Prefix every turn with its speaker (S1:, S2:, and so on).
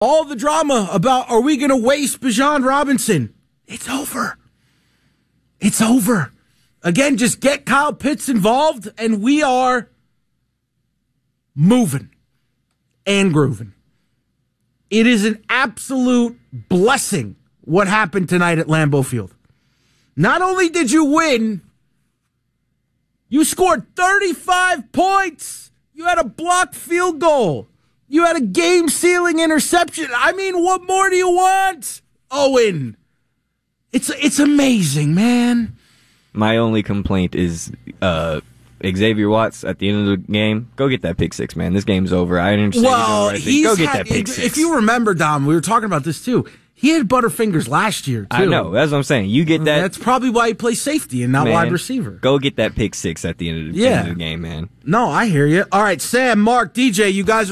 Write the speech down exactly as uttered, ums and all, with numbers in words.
S1: all the drama about are we going to waste Bijan Robinson? It's over. It's over. Again, just get Kyle Pitts involved, and we are moving and grooving. It is an absolute blessing what happened tonight at Lambeau Field. Not only did you win, you scored thirty-five points. You had a blocked field goal. You had a game-sealing interception. I mean, what more do you want, Owen? It's it's amazing, man.
S2: My only complaint is uh, Xavier Watts at the end of the game. Go get that pick six, man. This game's over. I understand.
S1: Well,
S2: right
S1: he's
S2: Go get
S1: had,
S2: that pick six.
S1: If you remember, Dom, we were talking about this too. He had Butterfingers last year, too.
S2: I know. That's what I'm saying. You get that.
S1: That's probably why he plays safety and not
S2: man,
S1: wide receiver.
S2: Go get that pick six at the end of the,
S1: yeah.
S2: end of the game, man.
S1: No, I hear you. All right, Sam, Mark, D J, you guys are